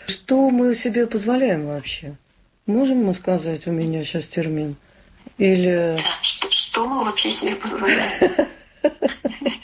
Что мы себе позволяем вообще? Можем мы сказать, у меня сейчас термин? Или... Да, что мы вообще себе позволяем?